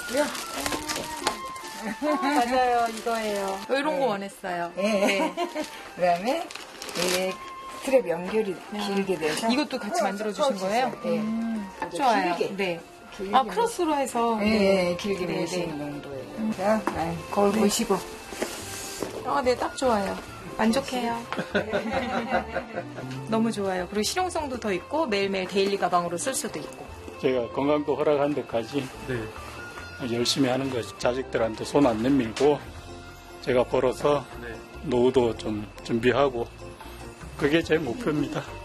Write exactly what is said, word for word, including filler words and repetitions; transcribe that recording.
있고요. 맞아요, 이거예요. 이런 거 원했어요. 네. 네. 그다음에 이게 스트랩 연결이 길게 돼서 이것도 같이 만들어 주신 거예요? 네. 음, 좋아요. 길게. 네. 길게 아, 크로스로 해서. 네, 네. 길게 네, 매시는 네. 정도예요. 자, 아, 거울 네. 보시고. 아, 네, 딱 좋아요. 만족해요. 너무 좋아요. 그리고 실용성도 더 있고 매일매일 데일리 가방으로 쓸 수도 있고. 제가 건강도 허락한 데까지 네. 열심히 하는 거 자식들한테 손 안 내밀고 제가 벌어서 네. 노후도 좀 준비하고 그게 제 목표입니다.